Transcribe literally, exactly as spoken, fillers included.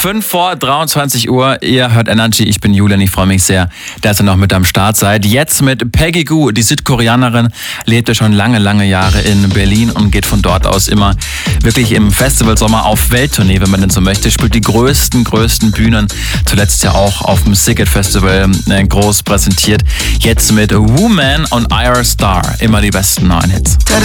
fünf vor dreiundzwanzig Uhr, ihr hört Energy, ich bin Julian, ich freue mich sehr, dass ihr noch mit am Start seid. Jetzt mit Peggy Gou, die Südkoreanerin, lebte schon lange, lange Jahre in Berlin und geht von dort aus immer wirklich im Festivalsommer auf Welttournee, wenn man denn so möchte, spielt die größten, größten Bühnen, zuletzt ja auch auf dem Siget Festival äh, groß präsentiert. Jetzt mit Woman und I R Star, immer die besten neuen Hits.